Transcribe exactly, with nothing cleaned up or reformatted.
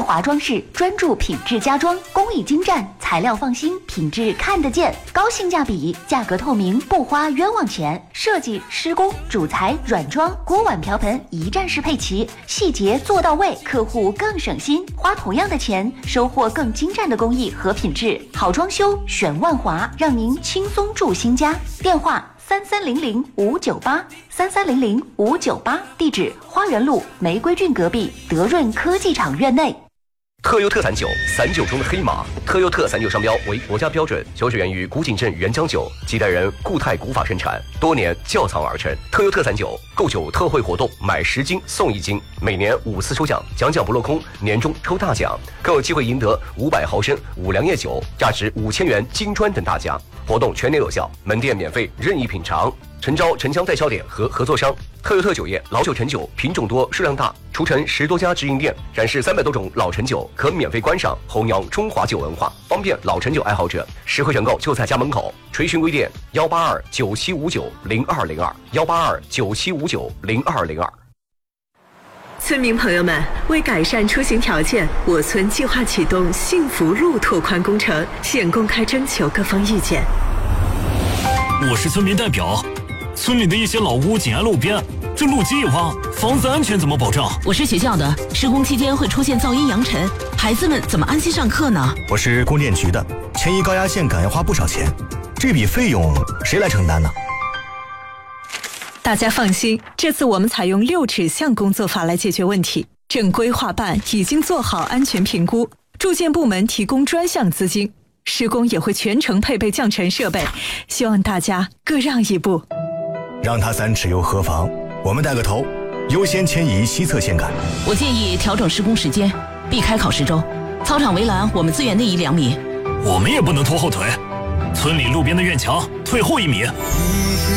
华装饰专注品质家装，工艺精湛，材料放心，品质看得见，高性价比，价格透明，不花冤枉钱。设计、施工、主材、软装、锅碗瓢盆一站式配齐，细节做到位，客户更省心，花同样的钱，收获更精湛的工艺和品质。好装修选万华，让您轻松住新家。电话三三零零五九八三三零零五九八，地址花园路玫瑰郡隔壁德润科技厂院内。 特优特散酒，散酒中的黑马。特优特散酒商标为国家标准，酒水源于古井镇原浆酒，几代人固态古法生产，多年窖藏而成。特优特散酒购酒特惠活动，买十斤送一斤，每年五次抽奖，奖奖不落空，年终抽大奖，更有机会赢得五百毫升五粮液酒，价值五千元金砖等大奖。活动全年有效，门店免费任意品尝。诚招城乡代销点和合作商。特优特酒业老酒陈酒品种多数量大，除陈十多家直营店，展示三百多种老陈酒，可免费观赏，弘扬中华酒文化，方便老陈酒爱好者。实惠选购就在家门口。垂询微店幺八二九七五九零二零二幺八二九七五九零二零二。 村民朋友们，为改善出行条件，我村计划启动幸福路拓宽工程，现公开征求各方意见。 我是村民代表，村里的一些老屋紧挨路边，这路基一挖，房子安全怎么保障？ 我是学校的，施工期间会出现噪音扬尘，孩子们怎么安心上课呢？ 我是供电局的，迁移高压线杆要花不少钱，这笔费用谁来承担呢？ 大家放心，这次我们采用六指向工作法来解决问题。正规划办已经做好安全评估，住建部门提供专项资金，施工也会全程配备降尘设备，希望大家各让一步。 让他三尺又何妨？我们带个头，优先迁移西侧线杆。 我建议调整施工时间，避开考试周。操场围栏我们自远内移两米。 我们也不能拖后腿，村里路边的院墙退后一米。